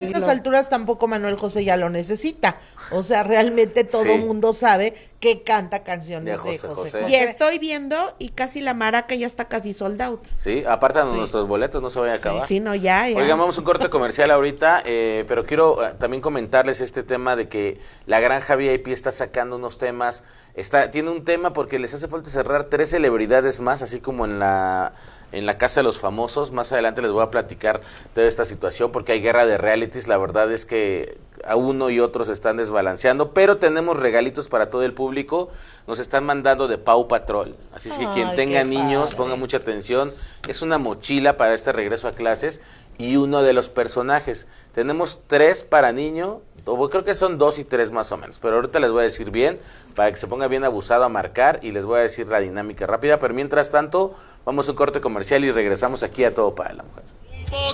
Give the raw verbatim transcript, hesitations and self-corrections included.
estas alturas tampoco Manuel José ya lo necesita. O sea, realmente todo el Sí. mundo sabe que canta canciones De de José José, José. José. Y estoy viendo y casi la maraca ya está casi sold out. Sí, apartan Sí. nuestros boletos, no se vaya a acabar. Sí, no, ya, ya. Oigan, vamos a un corte comercial ahorita, eh, pero quiero eh, también comentarles este tema de que la Granja V I P está sacando unos temas, está tiene un tema porque les hace falta cerrar tres celebridades más, así como en la en la Casa de los Famosos. Más adelante les voy a platicar toda esta situación porque hay guerra de realities, la verdad es que a uno y otro se están desbalanceando, pero tenemos regalitos para todo el público, nos están mandando de Paw Patrol, así es que Ay, quien tenga qué niños, padre. ponga mucha atención, es una mochila para este regreso a clases y uno de los personajes, tenemos tres para niño, o creo que son dos y tres más o menos, pero ahorita les voy a decir bien, para que se ponga bien abusado a marcar y les voy a decir la dinámica rápida, pero mientras tanto, vamos a un corte comercial y regresamos aquí a Todo para la Mujer.